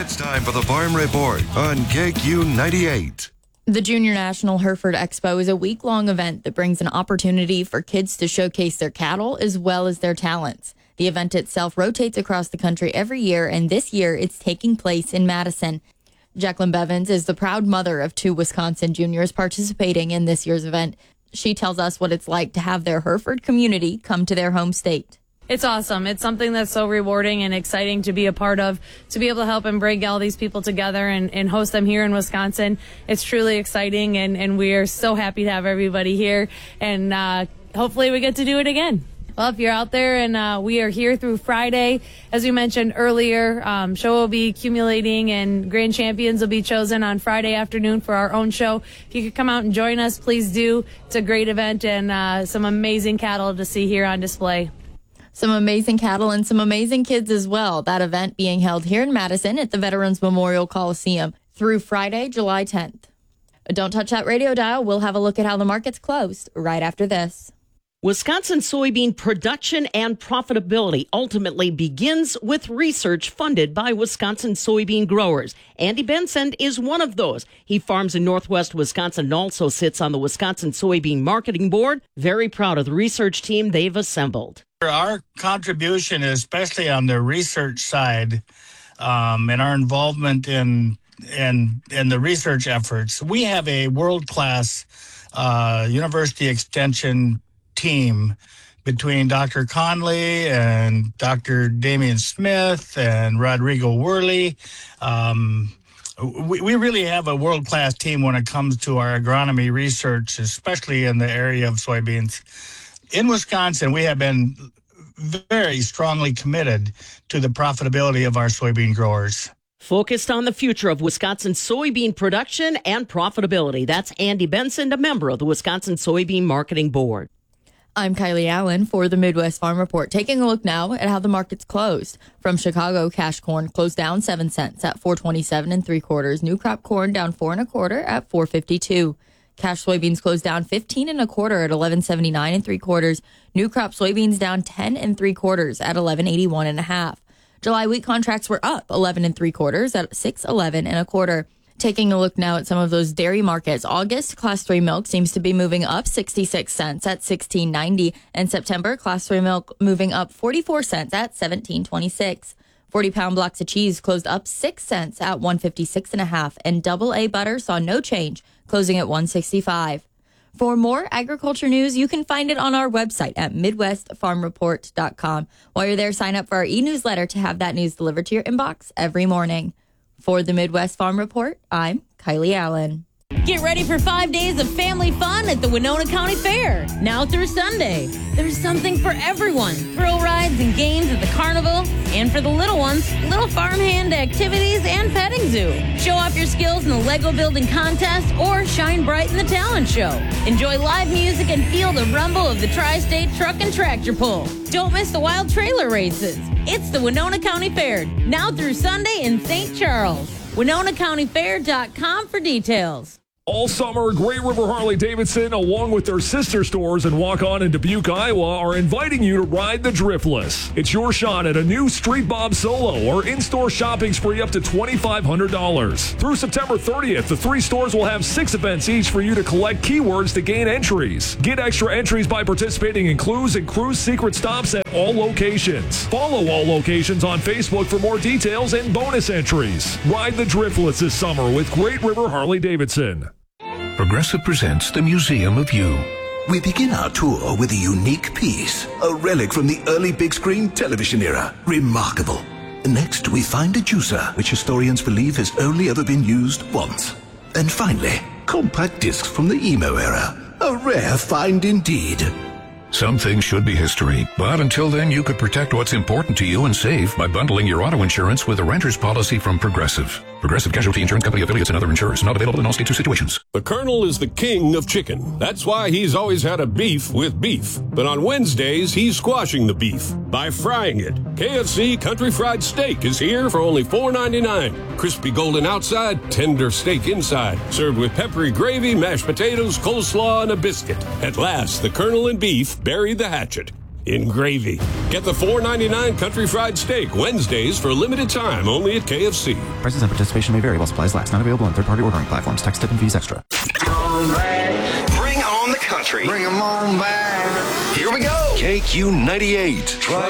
It's time for the Farm Report on KQ 98. The Junior National Hereford Expo is a week-long event that brings an opportunity for kids to showcase their cattle as well as their talents. The event itself rotates across the country every year, and this year it's taking place in Madison. Jacqueline Bevins is the proud mother of 2 Wisconsin juniors participating in this year's event. She tells us what it's like to have their Hereford community come to their home state. It's awesome. It's something that's so rewarding and exciting to be a part of, to be able to help and bring all these people together and host them here in Wisconsin. It's truly exciting, and we are so happy to have everybody here, and hopefully we get to do it again. Well, if you're out there, and we are here through Friday, as we mentioned earlier, show will be accumulating and grand champions will be chosen on Friday afternoon for our own show. If you could come out and join us, please do. It's a great event and some amazing cattle to see here on display. Some amazing cattle and some amazing kids as well. That event being held here in Madison at the Veterans Memorial Coliseum through Friday, July 10th. Don't touch that radio dial. We'll have a look at how the market's closed right after this. Wisconsin soybean production and profitability ultimately begins with research funded by Wisconsin soybean growers. Andy Benson is one of those. He farms in northwest Wisconsin and also sits on the Wisconsin Soybean Marketing Board. Very proud of the research team they've assembled. Our contribution, especially on the research side, and our involvement in the research efforts, we have a world-class university extension team between Dr. Conley and Dr. Damian Smith and Rodrigo Worley. We really have a world-class team when it comes to our agronomy research, especially in the area of soybeans. In Wisconsin, we have been very strongly committed to the profitability of our soybean growers. Focused on the future of Wisconsin soybean production and profitability. That's Andy Benson, a member of the Wisconsin Soybean Marketing Board. I'm Kylie Allen for the Midwest Farm Report. Taking a look now at how the market's closed. From Chicago, cash corn closed down 7 cents at $4.27 3/4. New crop corn down 4 1/4 at $4.52. Cash soybeans closed down 15 1/4 at $11.79 3/4. New crop soybeans down 10 3/4 at $11.81 1/2. July wheat contracts were up 11 3/4 at $6.11 1/4. Taking a look now at some of those dairy markets. August Class 3 milk seems to be moving up 66 cents at $16.90, and September Class 3 milk moving up 44 cents at $17.26. 40-pound blocks of cheese closed up 6 cents at $1.56 1/2, and double A butter saw no change, closing at $1.65. For more agriculture news, you can find it on our website at MidwestFarmReport.com. While you're there, sign up for our e-newsletter to have that news delivered to your inbox every morning. For the Midwest Farm Report, I'm Kylie Allen. Get ready for 5 days of family fun at the Winona County Fair, now through Sunday. There's something for everyone. Thrill rides and games at the carnival. And for the little ones, little farmhand activities and petting zoo. Show off your skills in the Lego building contest or shine bright in the talent show. Enjoy live music and feel the rumble of the Tri-State Truck and Tractor Pull. Don't miss the wild trailer races. It's the Winona County Fair, now through Sunday in St. Charles. WinonaCountyFair.com for details. All summer, Great River Harley-Davidson, along with their sister stores in Waukon and Dubuque, Iowa, are inviting you to ride the Driftless. It's your shot at a new Street Bob Solo or in-store shopping spree up to $2,500. Through September 30th, the 3 stores will have 6 events each for you to collect keywords to gain entries. Get extra entries by participating in clues and cruise secret stops at all locations. Follow all locations on Facebook for more details and bonus entries. Ride the Driftless this summer with Great River Harley-Davidson. Progressive presents the Museum of You. We begin our tour with a unique piece, a relic from the early big screen television era. Remarkable. Next, we find a juicer, which historians believe has only ever been used once. And finally, compact discs from the emo era. A rare find indeed. Some things should be history, but until then you could protect what's important to you and save by bundling your auto insurance with a renter's policy from Progressive. Progressive Casualty Insurance Company affiliates and other insurers. Not available in all states or situations. The Colonel is the king of chicken. That's why he's always had a beef with beef. But on Wednesdays, he's squashing the beef by frying it. KFC Country Fried Steak is here for only $4.99. Crispy golden outside, tender steak inside. Served with peppery gravy, mashed potatoes, coleslaw, and a biscuit. At last, the Colonel and beef bury the hatchet. in gravy. Get the $4.99 Country Fried Steak Wednesdays for a limited time only at KFC. Prices and participation may vary while supplies last. Not available on third-party ordering platforms. Tax, tip, and fees extra. Bring on the country. Bring 'em on back. Here we go. KQ 98.